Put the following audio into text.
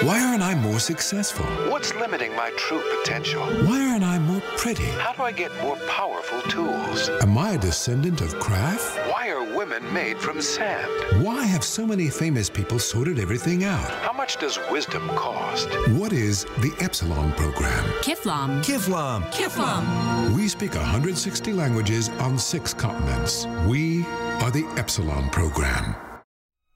Why aren't I more successful? What's limiting my true potential? Why aren't I more pretty? How do I get more powerful tools? Am I a descendant of Kraft? Why are women made from sand? Why have so many famous people sorted everything out? How much does wisdom cost? What is the Epsilon program? Kiflam. Kiflam. Kiflam. We speak 160 languages on 6 continents. We are the Epsilon program.